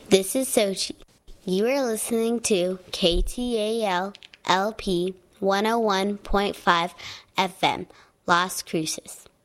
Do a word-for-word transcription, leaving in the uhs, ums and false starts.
This is Sochi. You are listening to K T A L L P one oh one point five F M, Las Cruces.